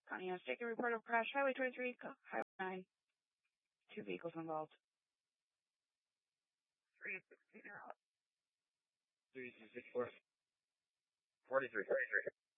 Pontiac State report of crash, Highway 23, Highway 9. 2 vehicles involved. 364. 43.